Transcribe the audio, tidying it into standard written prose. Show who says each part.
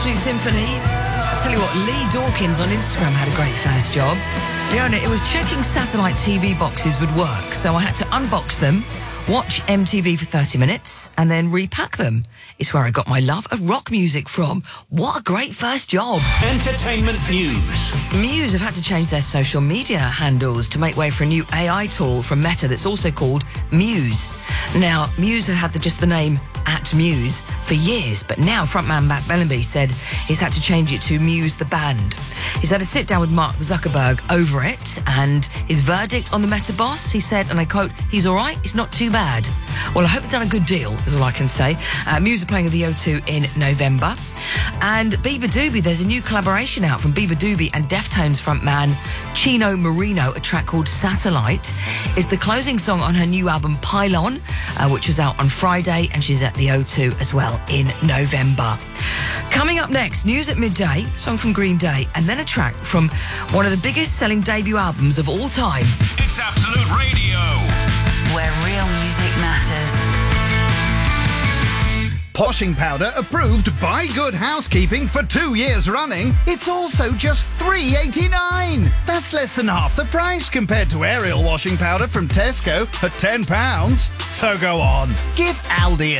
Speaker 1: Sweet Symphony. I'll tell you what, Lee Dawkins on Instagram had a great first job. Leona, it was checking satellite TV boxes would work, so I had to unbox them, watch MTV for 30 minutes, and then repack them. It's where I got my love of rock music from. What a great first job.
Speaker 2: Entertainment news.
Speaker 1: Muse have had to change their social media handles to make way for a new AI tool from Meta that's also called Muse. Now, Muse have had just the name @Muse for years, but now frontman Matt Bellamy said he's had to change it to Muse the Band. He's had a sit down with Mark Zuckerberg over it, and his verdict on the Meta boss, he said, and I quote, "He's all right, it's not too bad." Well, I hope they've done a good deal, is all I can say. Muse are playing at the O2 in November. And Bieber Doobie, there's a new collaboration out from Bieber Doobie and Deftones frontman Chino Marino. A track called Satellite is the closing song on her new album Pylon, which was out on Friday, and she's at the O2 as well in November. Coming up next, news at midday, song from Green Day, and then a track from one of the biggest selling debut albums of all time.
Speaker 2: It's Absolute Radio,
Speaker 3: where real music matters.
Speaker 4: Washing powder approved by Good Housekeeping for 2 years running. It's also just $3.89. That's less than half the price compared to Ariel washing powder from Tesco at £10. So go on, give Aldi